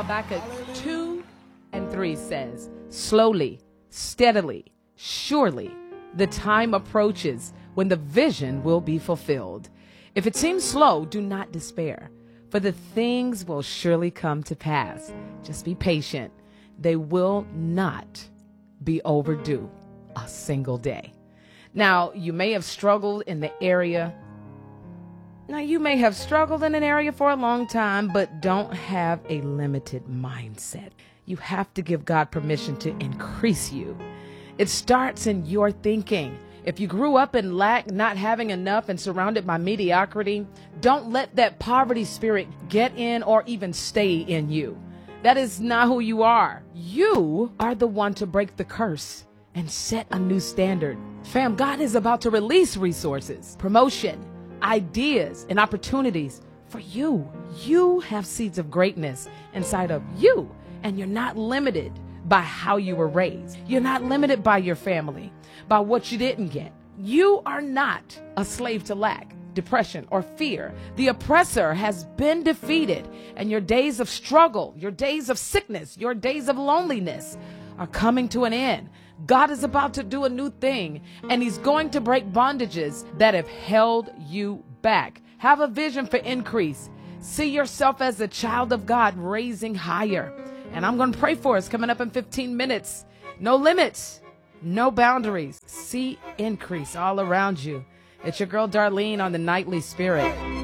Habakkuk 2:3 says, slowly, steadily, surely, the time approaches when the vision will be fulfilled. If it seems slow, do not despair, for the things will surely come to pass. Just be patient. They will not be overdue a single day. Now, you may have struggled in the area. Now, you may have struggled in an area for a long time, but don't have a limited mindset. You have to give God permission to increase you. It starts in your thinking. If you grew up in lack, not having enough, and surrounded by mediocrity, don't let that poverty spirit get in or even stay in you. That is not who you are. You are the one to break the curse and set a new standard. Fam, God is about to release resources, promotion, ideas, and opportunities for you. You have seeds of greatness inside of you, and you're not limited by how you were raised. You're not limited by your family, by what you didn't get. You are not a slave to lack, depression, or fear. The oppressor has been defeated, and your days of struggle, your days of sickness, your days of loneliness are coming to an end. God is about to do a new thing, and he's going to break bondages that have held you back. Have a vision for increase. See yourself as a child of God raising higher. And I'm going to pray for us coming up in 15 minutes. No limits, no boundaries. See increase all around you. It's your girl Darlene on the Nightly Spirit.